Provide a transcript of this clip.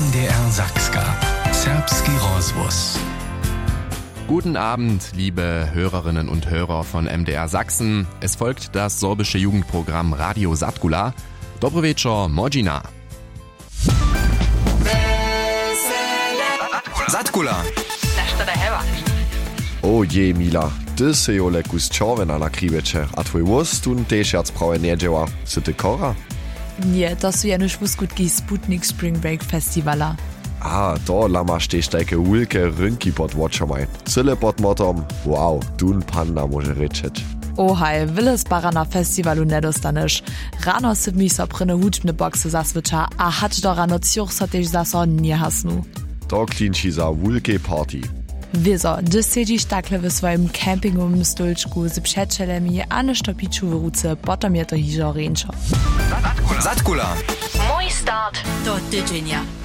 MDR Sakska. Serbski rozwóz. Guten Abend, liebe Hörerinnen und Hörer von MDR Sachsen. Es folgt das sorbische Jugendprogramm Radio Zadgula. Dobry wieczór, Modzina. Zadgula. O je, Mila, ty se jo lekus čorvena na kriveče, a tvoj voz tun tež jac prawe nie dzieła. Sy ty kora? Nie, to są janusz wuskutki Sputnik Spring Break Festivala. A, to lamaš tež tajke ulke rynki pod očomaj. Cyle pod motom, wow, tun panda może rečeć. Ohaj, wiele spara na festiwalu nie dostaniesz. Rano sydmi so pryne hudźbne boksy zaswycza, a hać do rano ciuch so tež zaso nie hasnu. To klinči za ulke party. Wieso, ty siedzisz takle w swoim campingowym stolczku z przyjacielami, a nie sztopiczu w ruce, potem je to hižo ręczo. Zadgula. Mój start do tydzienia.